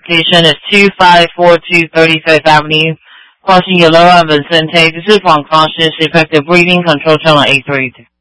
Location is 2542 35th Avenue, crossing Yoloa and Vicente. This is Huang Fang, Effective Breathing Control Channel 832.